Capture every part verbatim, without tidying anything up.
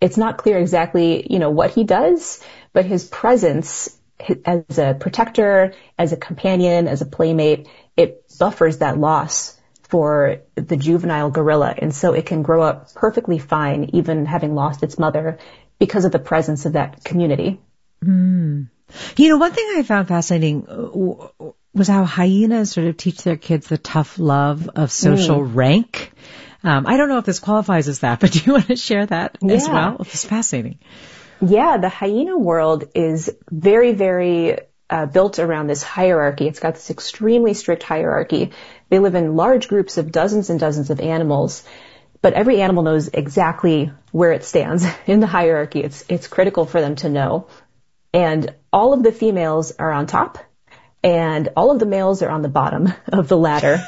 it's not clear exactly, you know, what he does, but his presence as a protector, as a companion, as a playmate, it buffers that loss for the juvenile gorilla. And so it can grow up perfectly fine, even having lost its mother, because of the presence of that community. Mm. You know, one thing I found fascinating was how hyenas sort of teach their kids the tough love of social mm. rank. Um, I don't know if this qualifies as that, but do you want to share that yeah. as well? It's fascinating. Yeah, the hyena world is very, very uh, built around this hierarchy. It's got this extremely strict hierarchy. They live in large groups of dozens and dozens of animals, but every animal knows exactly where it stands in the hierarchy. It's it's critical for them to know. And all of the females are on top, and all of the males are on the bottom of the ladder.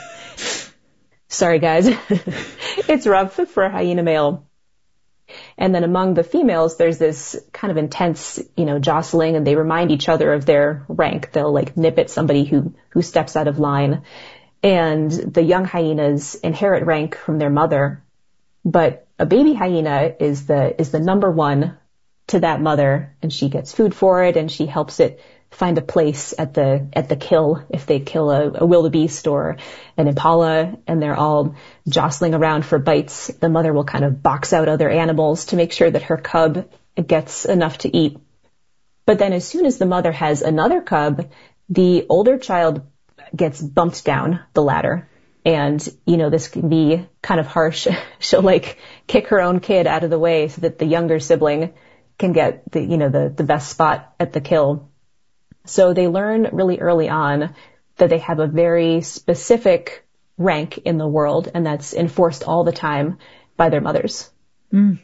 Sorry, guys. It's rough for a hyena male. And then among the females, there's this kind of intense, you know, jostling, and they remind each other of their rank. They'll like nip at somebody who, who steps out of line. And the young hyenas inherit rank from their mother. But a baby hyena is the, is the number one to that mother, and she gets food for it, and she helps it find a place at the at the kill if they kill a, a wildebeest or an impala, and they're all jostling around for bites. The mother will kind of box out other animals to make sure that her cub gets enough to eat. But then as soon as the mother has another cub, the older child gets bumped down the ladder. And, you know, this can be kind of harsh. She'll like kick her own kid out of the way so that the younger sibling can get the, you know, the, the best spot at the kill. So they learn really early on that they have a very specific rank in the world, and that's enforced all the time by their mothers. Mm.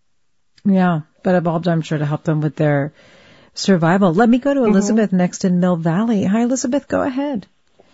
Yeah, but evolved, I'm sure, to help them with their survival. Let me go to Elizabeth mm-hmm. next in Mill Valley. Hi, Elizabeth, go ahead.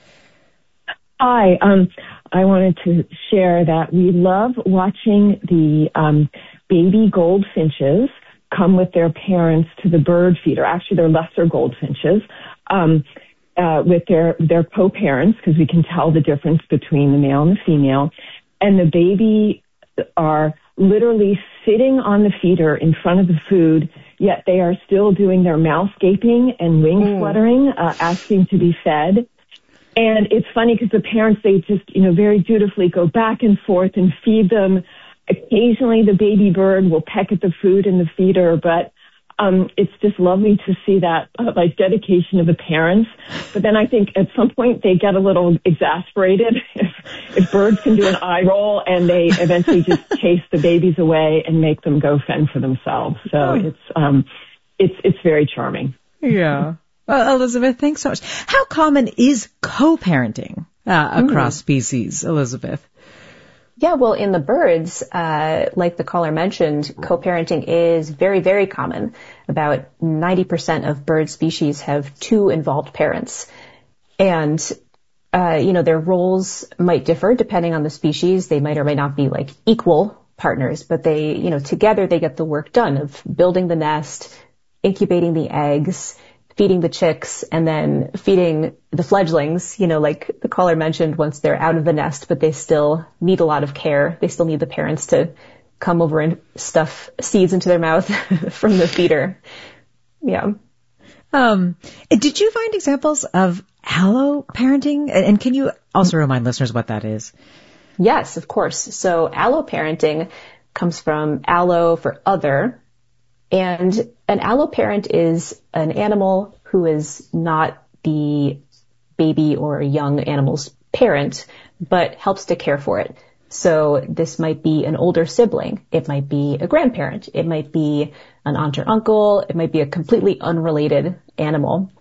Hi, um, I wanted to share that we love watching the um, baby goldfinches come with their parents to the bird feeder. Actually, they're lesser goldfinches, um, uh, with their, their co-parents, because we can tell the difference between the male and the female. And the baby are literally sitting on the feeder in front of the food, yet they are still doing their mouth gaping and wing mm. fluttering, uh, asking to be fed. And it's funny because the parents, they just, you know, very dutifully go back and forth and feed them. Occasionally the baby bird will peck at the food in the feeder, but um, it's just lovely to see that uh, like dedication of the parents. But then I think at some point they get a little exasperated if, if birds can do an eye roll, and they eventually just chase the babies away and make them go fend for themselves. So it's um, it's it's very charming. Yeah. Well, Elizabeth, thanks so much. How common is co-parenting uh, across mm. species, Elizabeth? Yeah, well, in the birds, uh, like the caller mentioned, co-parenting is very, very common. About ninety percent of bird species have two involved parents. And, uh, you know, their roles might differ depending on the species. They might or might not be like equal partners, but they, you know, together they get the work done of building the nest, incubating the eggs, feeding the chicks, and then feeding the fledglings, you know, like the caller mentioned, once they're out of the nest, but they still need a lot of care. They still need the parents to come over and stuff seeds into their mouth from the feeder. Yeah. Um, did you find examples of allo-parenting? And can you also remind listeners what that is? Yes, of course. So allo-parenting comes from allo for other. And an alloparent is an animal who is not the baby or young animal's parent, but helps to care for it. So this might be an older sibling. It might be a grandparent. It might be an aunt or uncle. It might be a completely unrelated animal.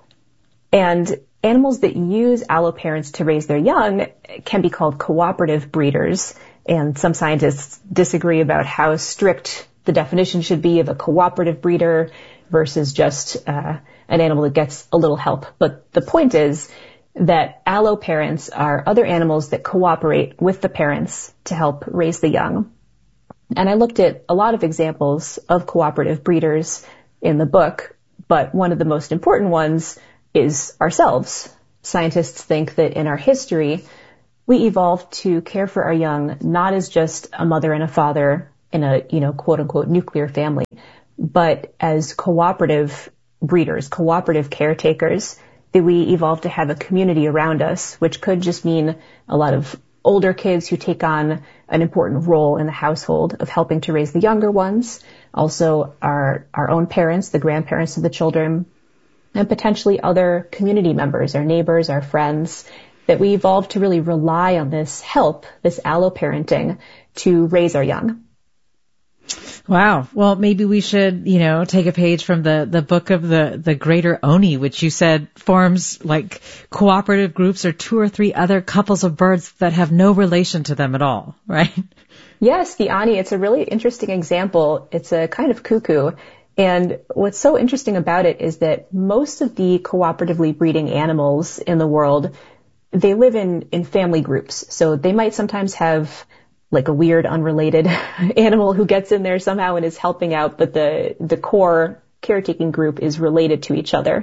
And animals that use alloparents to raise their young can be called cooperative breeders. And some scientists disagree about how strict the definition should be of a cooperative breeder versus just uh, an animal that gets a little help. But the point is that alloparents are other animals that cooperate with the parents to help raise the young. And I looked at a lot of examples of cooperative breeders in the book, but one of the most important ones is ourselves. Scientists think that in our history, we evolved to care for our young not as just a mother and a father in a, you know, quote unquote nuclear family, but as cooperative breeders, cooperative caretakers, that we evolved to have a community around us, which could just mean a lot of older kids who take on an important role in the household of helping to raise the younger ones, also our, our own parents, the grandparents of the children, and potentially other community members, our neighbors, our friends, that we evolved to really rely on this help, this alloparenting, to raise our young. Wow. Well, maybe we should, you know, take a page from the, the book of the, the Greater Oni, which you said forms like cooperative groups or two or three other couples of birds that have no relation to them at all, right? Yes, the Ani, it's a really interesting example. It's a kind of cuckoo. And what's so interesting about it is that most of the cooperatively breeding animals in the world, they live in, in family groups. So they might sometimes have like a weird, unrelated animal who gets in there somehow and is helping out, but the, the core caretaking group is related to each other.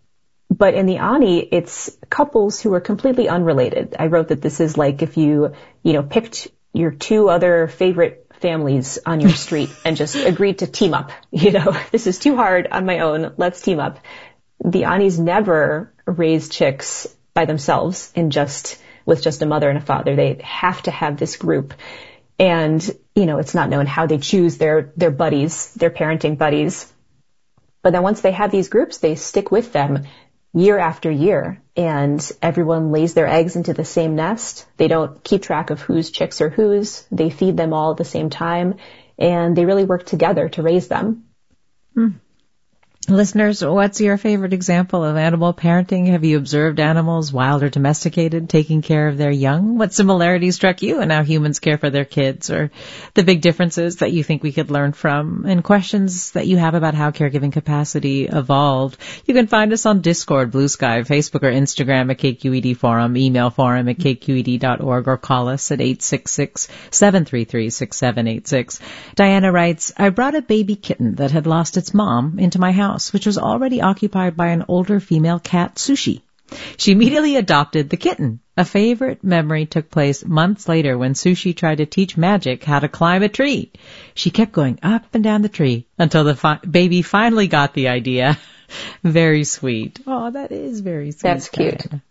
But in the Ani, it's couples who are completely unrelated. I wrote that this is like if you, you know, picked your two other favorite families on your street and just agreed to team up. You know, this is too hard on my own. Let's team up. The Anis never raise chicks by themselves in just with just a mother and a father. They have to have this group. And, you know, it's not known how they choose their, their buddies, their parenting buddies. But then once they have these groups, they stick with them year after year, and everyone lays their eggs into the same nest. They don't keep track of whose chicks are whose. They feed them all at the same time, and they really work together to raise them. Hmm. Listeners, what's your favorite example of animal parenting? Have you observed animals, wild or domesticated, taking care of their young? What similarities struck you in how humans care for their kids, or the big differences that you think we could learn from, and questions that you have about how caregiving capacity evolved? You can find us on Discord, Blue Sky, Facebook, or Instagram at K Q E D Forum, email forum at k q e d dot org, or call us at eight six six, seven three three, six seven eight six. Diana writes, I brought a baby kitten that had lost its mom into my house, which was already occupied by an older female cat, Sushi. She immediately adopted the kitten. A favorite memory took place months later when Sushi tried to teach Magic how to climb a tree. She kept going up and down the tree until the fi- baby finally got the idea. Very sweet. Oh, that is very sweet. That's cute. Diana.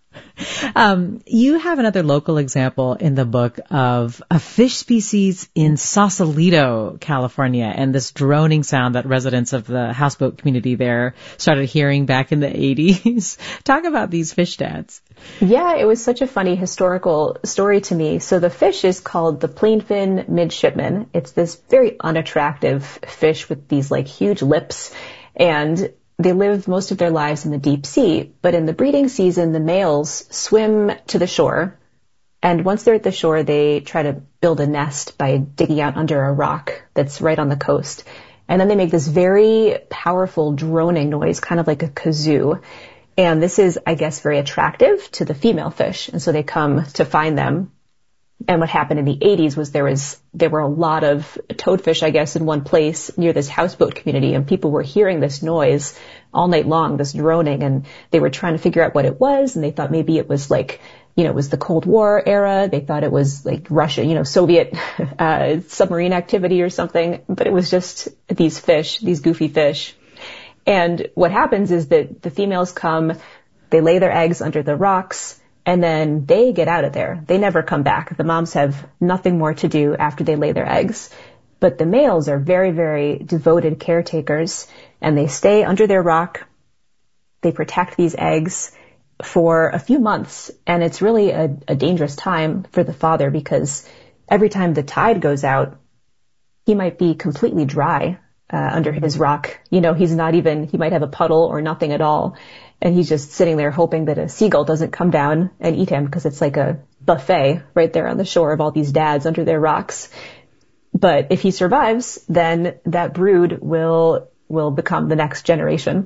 Um, you have another local example in the book of a fish species in Sausalito, California, and this droning sound that residents of the houseboat community there started hearing back in the eighties. Talk about these fish dads. Yeah, it was such a funny historical story to me. So the fish is called the plainfin midshipman. It's this very unattractive fish with these like huge lips, and they live most of their lives in the deep sea, but in the breeding season, the males swim to the shore, and once they're at the shore, they try to build a nest by digging out under a rock that's right on the coast. And then they make this very powerful droning noise, kind of like a kazoo. And this is, I guess, very attractive to the female fish, and so they come to find them. And what happened in the eighties was there was, there were a lot of toadfish, I guess, in one place near this houseboat community, and people were hearing this noise all night long, this droning, and they were trying to figure out what it was, and they thought maybe it was like, you know, it was the Cold War era. They thought it was like Russia, you know, Soviet uh, submarine activity or something, but it was just these fish, these goofy fish. And what happens is that the females come, they lay their eggs under the rocks, and then they get out of there. They never come back. The moms have nothing more to do after they lay their eggs. But the males are very, very devoted caretakers, and they stay under their rock. They protect these eggs for a few months, and it's really a, a dangerous time for the father because every time the tide goes out, he might be completely dry uh, under his rock. You know, he's not even, he might have a puddle or nothing at all. And he's just sitting there hoping that a seagull doesn't come down and eat him because it's like a buffet right there on the shore of all these dads under their rocks. But if he survives, then that brood will will become the next generation.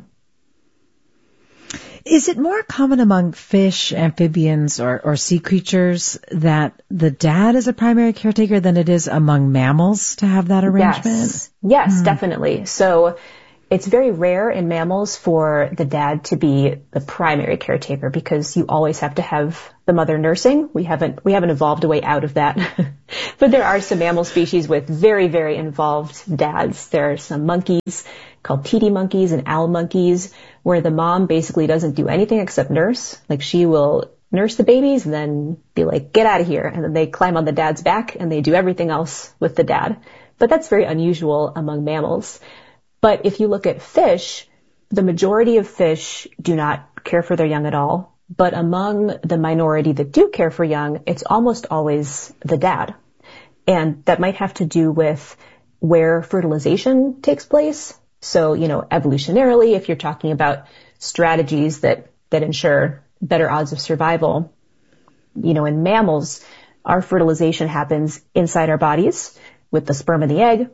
Is it more common among fish, amphibians, or, or sea creatures that the dad is a primary caretaker than it is among mammals to have that arrangement? Yes, yes, hmm. definitely. So it's very rare in mammals for the dad to be the primary caretaker because you always have to have the mother nursing. We haven't, we haven't evolved a way out of that. But there are some mammal species with very, very involved dads. There are some monkeys called titi monkeys and owl monkeys where the mom basically doesn't do anything except nurse. Like she will nurse the babies and then be like, get out of here. And then they climb on the dad's back and they do everything else with the dad. But that's very unusual among mammals. But if you look at fish, the majority of fish do not care for their young at all. But among the minority that do care for young, it's almost always the dad. And that might have to do with where fertilization takes place. So, you know, evolutionarily, if you're talking about strategies that, that ensure better odds of survival, you know, in mammals, our fertilization happens inside our bodies with the sperm and the egg.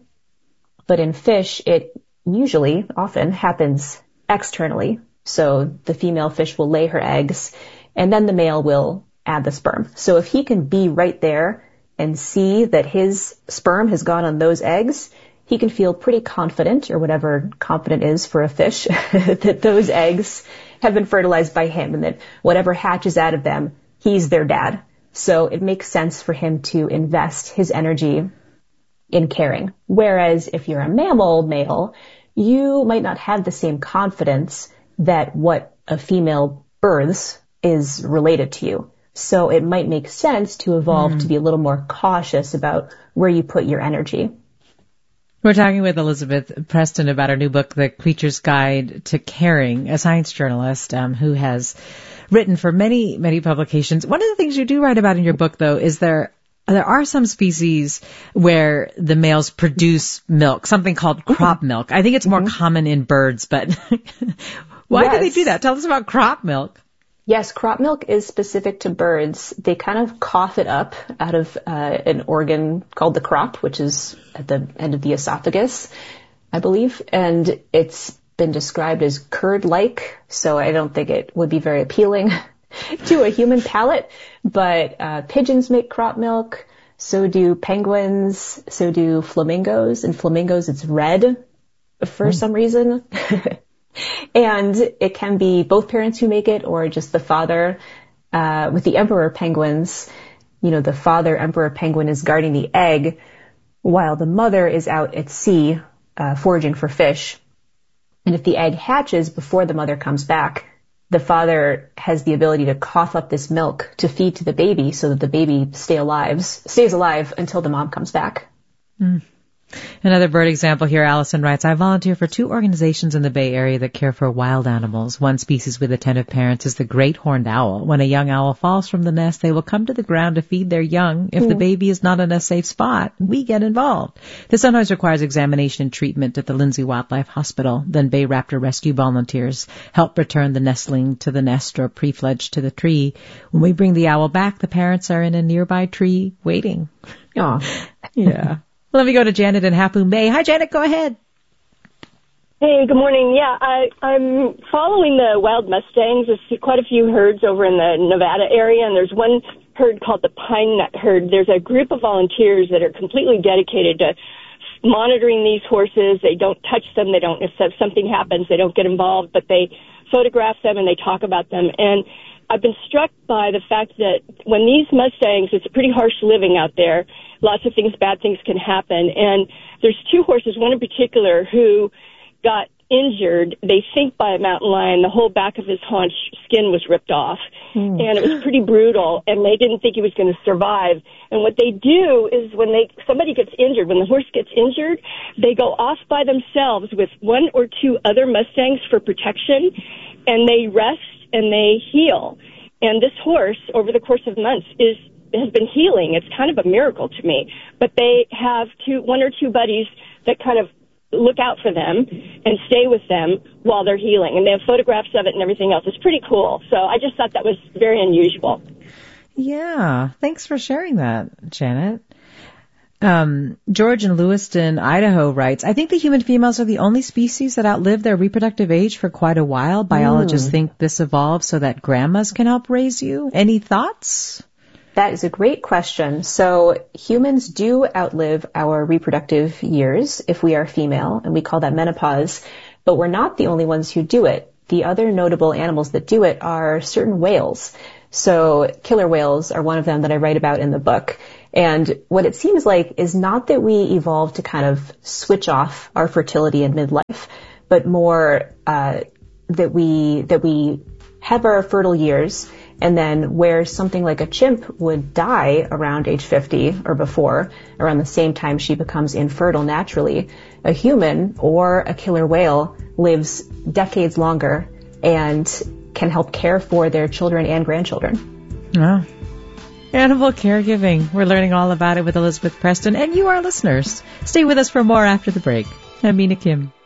But in fish, it usually, often, happens externally. So the female fish will lay her eggs, and then the male will add the sperm. So if he can be right there and see that his sperm has gone on those eggs, he can feel pretty confident, or whatever confident is for a fish, that those eggs have been fertilized by him, and that whatever hatches out of them, he's their dad. So it makes sense for him to invest his energy in caring. Whereas if you're a mammal male, you might not have the same confidence that what a female births is related to you. So it might make sense to evolve mm. to be a little more cautious about where you put your energy. We're talking with Elizabeth Preston about her new book, The Creature's Guide to Caring, a science journalist um, who has written for many, many publications. One of the things you do write about in your book, though, is there There are some species where the males produce milk, something called crop milk. I think it's more mm-hmm. common in birds, but why yes. do they do that? Tell us about crop milk. Yes, crop milk is specific to birds. They kind of cough it up out of uh, an organ called the crop, which is at the end of the esophagus, I believe. And it's been described as curd-like, so I don't think it would be very appealing to a human palate, but uh, pigeons make crop milk, so do penguins, so do flamingos. And flamingos, it's red for mm. some reason. And it can be both parents who make it or just the father. Uh, with the emperor penguins, you know, the father emperor penguin is guarding the egg while the mother is out at sea uh, foraging for fish. And if the egg hatches before the mother comes back, the father has the ability to cough up this milk to feed to the baby so that the baby stay alive, stays alive until the mom comes back. Mm. Another bird example here, Allison writes, I volunteer for two organizations in the Bay Area that care for wild animals. One species with attentive parents is the great horned owl. When a young owl falls from the nest, they will come to the ground to feed their young. If mm. the baby is not in a safe spot, we get involved. This sometimes requires examination and treatment at the Lindsay Wildlife Hospital. Then Bay Raptor rescue volunteers help return the nestling to the nest or pre-fledged to the tree. When we bring the owl back, the parents are in a nearby tree waiting. Aw. Yeah. Let me go to Janet in Half Moon Bay. Hi, Janet. Go ahead. Hey, good morning. Yeah, I, I'm following the wild mustangs. There's quite a few herds over in the Nevada area, and there's one herd called the Pine Nut Herd. There's a group of volunteers that are completely dedicated to monitoring these horses. They don't touch them. They don't, if something happens, they don't get involved, but they photograph them and they talk about them. And I've been struck by the fact that when these mustangs, it's pretty harsh living out there. Lots of things, bad things can happen. And there's two horses, one in particular, who got injured, they think, by a mountain lion. The whole back of his haunch skin was ripped off. Mm. And it was pretty brutal, and they didn't think he was going to survive. And what they do is when they somebody gets injured, when the horse gets injured, they go off by themselves with one or two other mustangs for protection, and they rest and they heal. And this horse, over the course of months, is has been healing. It's kind of a miracle to me. But they have two, one or two buddies that kind of look out for them and stay with them while they're healing. And they have photographs of it and everything else. It's pretty cool. So I just thought that was very unusual. Yeah. Thanks for sharing that, Janet. Um, George in Lewiston, Idaho writes, I think the human females are the only species that outlive their reproductive age for quite a while. Biologists mm. think this evolved so that grandmas can help raise you. Any thoughts? That is a great question. So humans do outlive our reproductive years if we are female, and we call that menopause. But we're not the only ones who do it. The other notable animals that do it are certain whales. So killer whales are one of them that I write about in the book. And what it seems like is not that we evolved to kind of switch off our fertility in midlife, but more uh, that we that we have our fertile years, and then where something like a chimp would die around age fifty or before, around the same time she becomes infertile naturally, a human or a killer whale lives decades longer and can help care for their children and grandchildren. Wow. Animal caregiving. We're learning all about it with Elizabeth Preston and you, our listeners. Stay with us for more after the break. I'm Mina Kim.